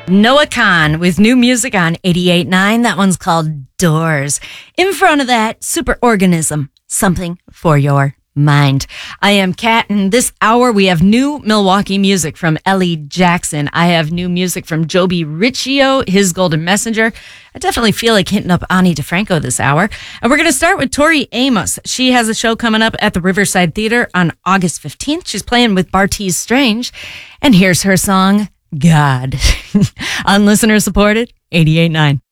Noah Kahn with new music on 88.9. That one's called Doors. In front of that, Superorganism, something for your mind. I am Kat, and this hour we have new Milwaukee music from Ellie Jackson. I have new music from Joby Riccio, His Golden Messenger. I definitely feel like hitting up Ani DeFranco this hour. And we're going to start with Tori Amos. She has a show coming up at the Riverside Theater on August 15th. She's playing with Bartees Strange. And here's her song, God, on listener supported 88.9.